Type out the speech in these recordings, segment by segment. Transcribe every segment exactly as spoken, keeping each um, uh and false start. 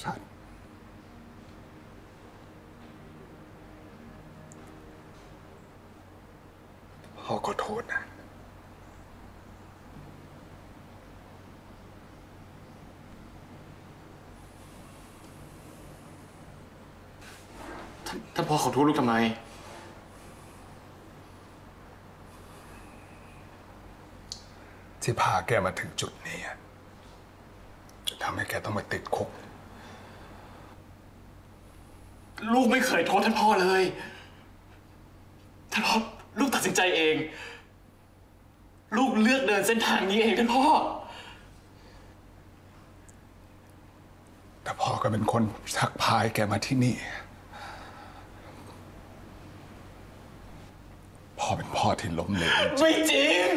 ชัดพ่อขอโทษนะท่านพ่อขอโทษลูกทำไมที่พาแกมาถึงจุดนี้จะทำให้แกต้องมาติดคุกลูกไม่เคยโทษท่านพ่อเลยท่านพ่อลูกตัดสินใจเองลูกเลือกเดินเส้นทางนี้เองท่านพ่อแต่พ่อก็เป็นคนชักพาแกมาที่นี่พ่อเป็นพ่อที่ล้มเหลวไม่จริง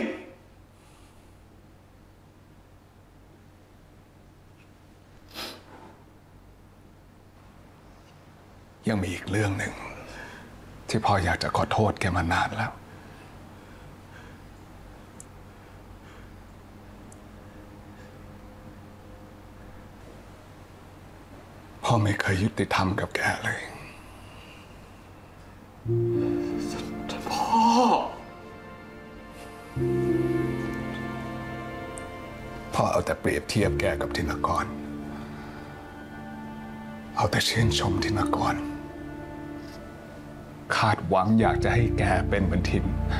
ยังมีอีกเรื่องหนึ่งที่พ่ออยากจะขอโทษแกมานานแล้วพ่อไม่เคยยุติธรรมกับแกเลยท่านพ่อพ่อเอาแต่เปรียบเทียบแกกับธินกรเอาแต่ชื่นชมธินกรคาดหวังอยากจะให้แกเป็นเหมือนทิน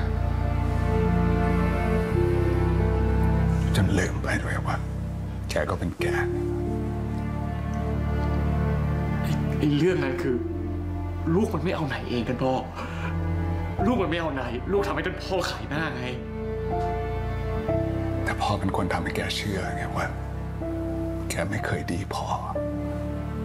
จนลืมไปด้วยว่าแกก็เป็นแกไอ้เรื่องนั้นคือลูกมันไม่เอาไหนเองท่านพ่อลูกมันไม่เอาไหนลูกทำให้ท่านพ่อขายหน้าไงแต่พ่อเป็นคนทำให้แกเชื่อไงว่าแกไม่เคยดีพอ